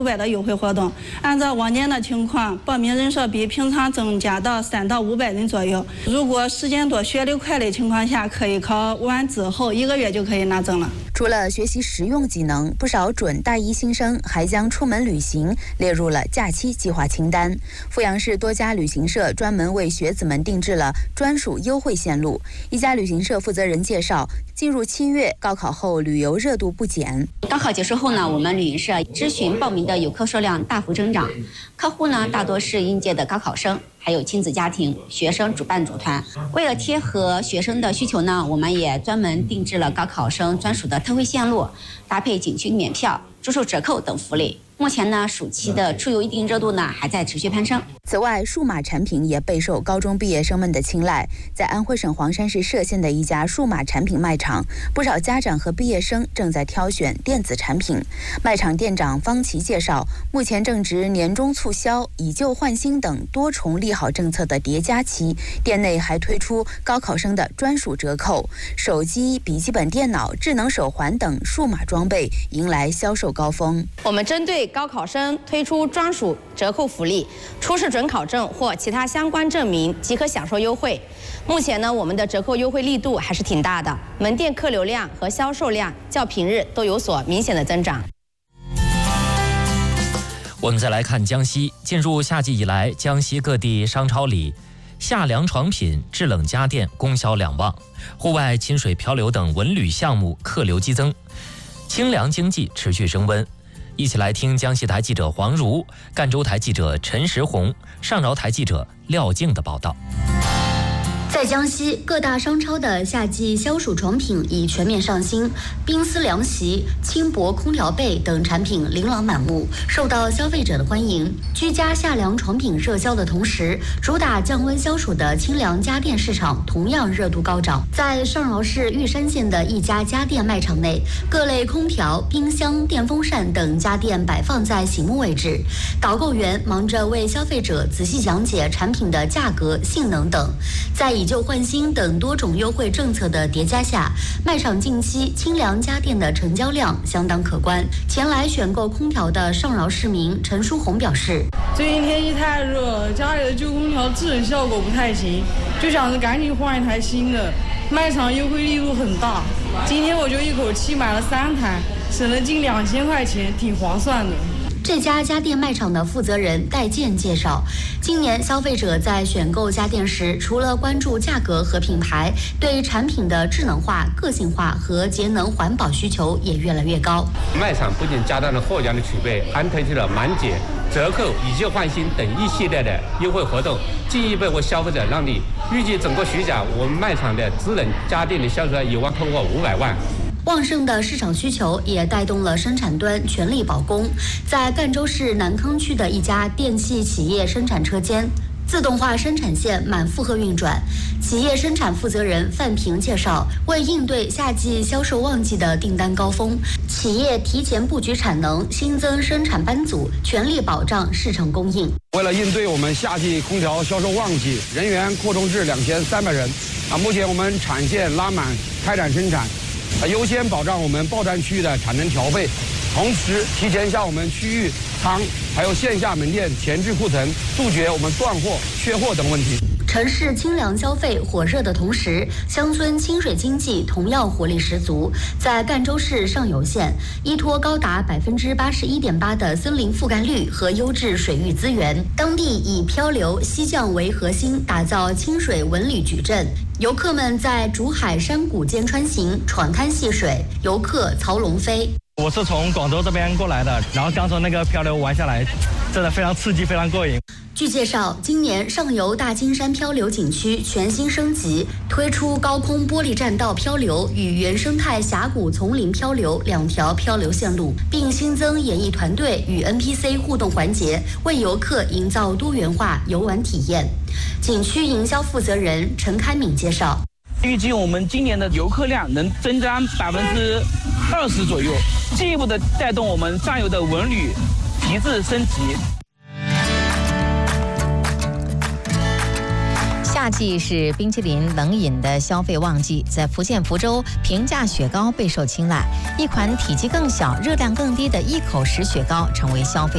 500的优惠活动，按照往年的情况，报名人数比平常增加到3到500人左右。如果时间多、学历快的情况下，可以考完之后1个月就可以拿证了。 除了学习实用技能，不少准大一新生还将出门旅行列入了假期计划清单。阜阳市多家旅行社专门为学子们定制了专属优惠线路。一家旅行社负责人介绍，进入7月，高考后旅游热度不减。 高考结束后呢，我们旅行社咨询报名的游客数量大幅增长，客户呢大多是应届的高考生，还有亲子家庭、学生主办组团。为了贴合学生的需求呢，我们也专门定制了高考生专属的特惠线路，搭配景区免票、住宿折扣等福利。目前呢，暑期的出游预订热度呢还在持续攀升。 此外，数码产品也备受高中毕业生们的青睐。在安徽省黄山市歙县的一家数码产品卖场，不少家长和毕业生正在挑选电子产品。卖场店长方琦介绍，目前正值年终促销、以旧换新等多重利好政策的叠加期，店内还推出高考生的专属折扣，手机、笔记本电脑、智能手环等数码装备迎来销售高峰。 我们针对高考生推出专属折扣福利，出示准考证或其他相关证明即可享受优惠。目前呢，我们的折扣优惠力度还是挺大的，门店客流量和销售量较平日都有所明显的增长。 我们再来看江西，进入夏季以来，江西各地商超里夏凉床品、制冷家电供销两旺，户外亲水漂流等文旅项目客流激增，清凉经济持续升温。一起来听江西台记者黄如、赣州台记者陈石红、上饶台记者廖静的报道。 在江西各大商超的夏季消暑床品已全面上新，冰丝凉席、轻薄空调被等产品琳琅满目，受到消费者的欢迎。居家夏凉床品热销的同时，主打降温消暑的清凉家电市场同样热度高涨。在上饶市玉山县的一家家电卖场内，各类空调、冰箱、电风扇等家电摆放在醒目位置，导购员忙着为消费者仔细讲解产品的价格、性能等。在以旧换新等多种优惠政策的叠加下，卖场近期清凉家电的成交量相当可观。前来选购空调的上饶市民陈书红表示， 最近天气太热了，家里的旧空调制冷效果不太行，就想着赶紧换一台新的。卖场优惠力度很大，今天我就一口气买了3台，省了近2000块钱，挺划算的。 这家家电卖场的负责人戴健介绍，今年消费者在选购家电时，除了关注价格和品牌，对产品的智能化、个性化和节能环保需求也越来越高。 卖场不仅加大了货架的储备，还推出了满减、折扣、以旧换新等一系列的优惠活动，进一步为消费者让利。预计整个暑假，我们卖场的制冷家电的销售额有望突破500万。 旺盛的市场需求也带动了生产端全力保供。在赣州市南康区的一家电器企业生产车间，自动化生产线满负荷运转。企业生产负责人范平介绍，为应对夏季销售旺季的订单高峰，企业提前布局产能，新增生产班组，全力保障市场供应。 为了应对我们夏季空调销售旺季，人员扩充至2300人。目前我们产线拉满，开展生产。优先保障我们报站区域的产能调配，同时提前向我们区域仓还有线下门店前置库存，杜绝我们断货、缺货等问题。 城市清凉消费火热的同时，乡村清水经济同样活力十足。在赣州市上游县，依托高达81.8%的森林覆盖率和优质水域资源，当地以漂流、溪降为核心，打造清水文旅矩阵。游客们在竹海山谷间穿行，闯滩戏水，游客曹龙飞。 我是从广州这边过来的，然后刚从那个漂流玩下来，真的非常刺激，非常过瘾。 据介绍，今年上游大金山漂流景区全新升级，推出高空玻璃栈道漂流与原生态峡谷丛林漂流2条漂流线路，并新增演艺团队与 NPC 互动环节，为游客营造多元化游玩体验。景区营销负责人陈开敏介绍， 预计我们今年的游客量能增长20%左右，进一步的带动我们上游的文旅提质升级。 夏季是冰淇淋冷饮的消费旺季，在福建福州，平价雪糕备受青睐。一款体积更小、热量更低的一口食雪糕成为消费